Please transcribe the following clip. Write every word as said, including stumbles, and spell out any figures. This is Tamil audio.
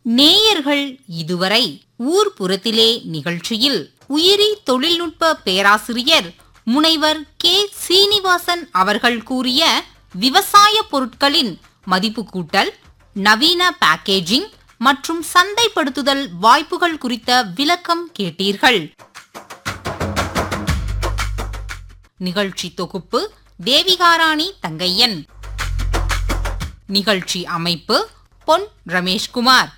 நேயர்கள் இதுவரை ஊர்ப்புறத்திலே நிகழ்ச்சியில் உயிரி தொழில்நுட்ப பேராசிரியர் முனைவர் கே சீனிவாசன் அவர்கள் கூறிய விவசாய பொருட்களின் மதிப்பு கூட்டல், நவீன பேக்கேஜிங் மற்றும் சந்தைப்படுத்துதல் வாய்ப்புகள் குறித்த விளக்கம் கேட்டீர்கள். நிகழ்ச்சி தொகுப்பு தேவிகாராணி தங்கையன். நிகழ்ச்சி அமைப்பு பொன் ரமேஷ்குமார்.